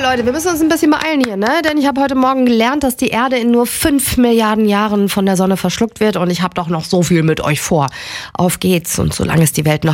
Leute, wir müssen uns ein bisschen beeilen hier, ne? Denn ich habe heute Morgen gelernt, dass die Erde in nur 5 Milliarden Jahren von der Sonne verschluckt wird und ich habe doch noch so viel mit euch vor. Auf geht's und solange es die Welt noch